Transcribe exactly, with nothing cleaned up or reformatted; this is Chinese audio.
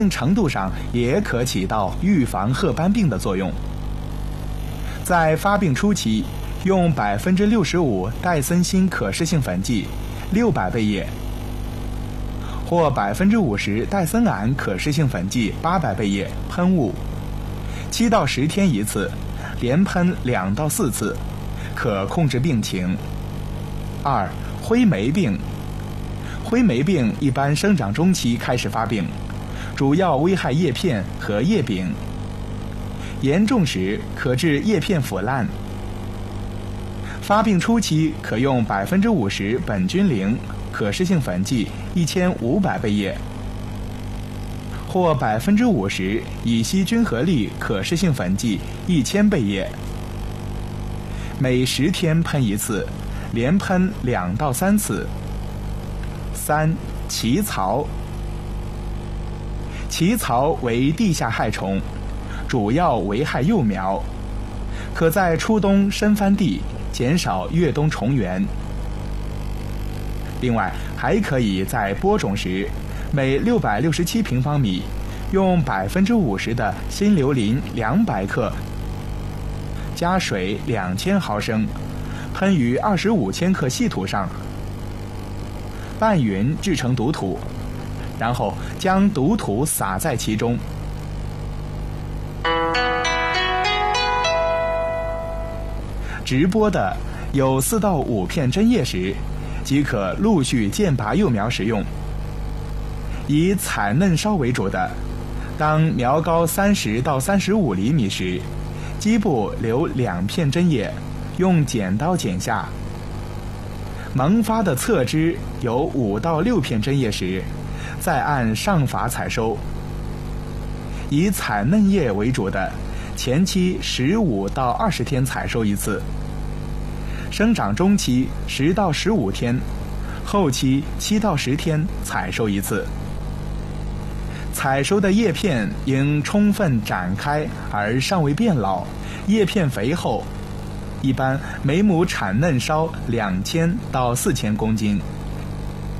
一定程度上也可起到预防褐斑病的作用。在发病初期，用百分之六十五戴森锌可湿性粉剂六百倍液，或百分之五十戴森胺可湿性粉剂八百倍液喷雾，七到十天一次，连喷两到四次，可控制病情。二、灰霉病。灰霉病一般生长中期开始发病，主要危害叶片和叶柄，严重时可致叶片腐烂。发病初期可用百分之五十苯菌灵可湿性粉剂一千五百倍液，或百分之五十乙烯均合力可湿性粉剂一千倍液，每十天喷一次，连喷两到三次。三、奇草。奇草为地下害虫，主要危害幼苗，可在初冬深翻地，减少越冬虫源。另外，还可以在播种时，每六百六十七平方米用百分之五十的新硫磷两百克加水两千毫升，喷于二十五千克细土上，拌匀制成毒土，然后将毒土撒在其中。直播的有四到五片针叶时，即可陆续间拔幼苗食用。以彩嫩梢为主的，当苗高三十到三十五厘米时，基部留两片针叶，用剪刀剪下。萌发的侧枝有五到六片针叶时，再按上法采收。以彩嫩叶为主的，前期十五到二十天采收一次，生长中期十到十五天，后期七到十天采收一次。采收的叶片应充分展开而尚未变老，叶片肥厚，一般每亩产嫩梢两千到四千公斤。